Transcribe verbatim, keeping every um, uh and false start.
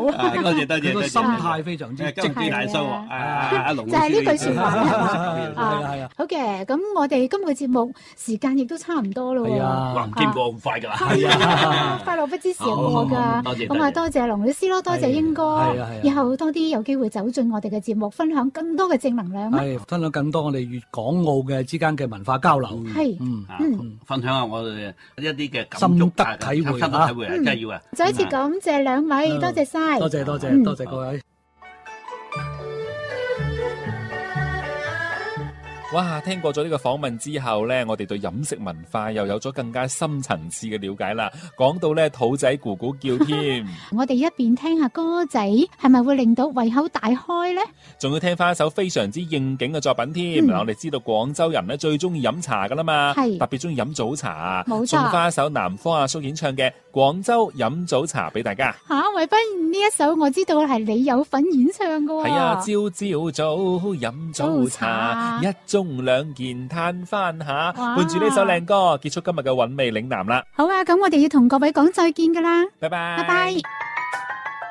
多謝多謝， 個心態非常之積極大收穫。阿龍就係呢句説話啦， 係啊係啊。 好嘅，咁我哋今個節目時間亦都差唔多咯喎。 係啊， 哇唔見過咁快㗎啦。 係啊，快樂不知時日過㗎。 多謝。 咁啊，多謝龍老師咯，多謝英哥。係啊係啊。以後多啲有機會走進我哋嘅節目，分享更多嘅正能量。 係分享更多我哋粵港澳嘅之間嘅文化交流。 係， 嗯嗯， 分享下我哋一啲嘅心得體會心得體會係真係要啊！ 再一次感謝兩位，多謝晒。 多謝多謝多謝各位。 哇！聽過咗呢個訪問之後呢，我哋對飲食文化又有咗更加深層次嘅了解啦。講到呢，肚仔咕咕叫添。 我哋一邊聽下歌仔，係咪會令到胃口大開呢？ 仲要聽翻一首非常之應景嘅作品添。嗱、嗯，我哋知道廣州人呢最中意飲茶噶啦嘛，特別中意飲早茶。冇錯。送翻一首南方阿叔演唱嘅《廣州飲早茶》俾大家。 吓、啊，維斌呢一首我知道係你有份演唱噶。 係啊，朝朝早飲早茶，一盅兩件嘆翻下，伴住呢首靚歌，結束今日嘅韻味嶺南啦。 好啊，咁我哋要同各位講再見噶啦， 拜拜， 拜拜。